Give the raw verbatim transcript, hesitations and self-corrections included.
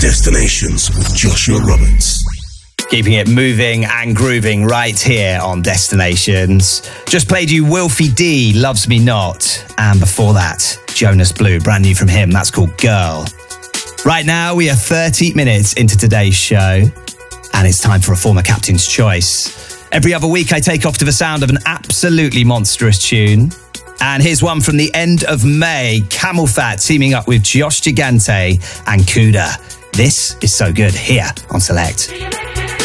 Destinations with Joshua Roberts. Keeping it moving and grooving right here on Destinations. Just played you Wilfie D, Loves Me Not. And before that, Jonas Blue, brand new from him. That's called Girl. Right now, we are thirty minutes into today's show. And it's time for a former captain's choice. Every other week, I take off to the sound of an absolutely monstrous tune. And here's one from the end of May. Camel Fat teaming up with Josh Gigante and Kuda. This is so good here on Select.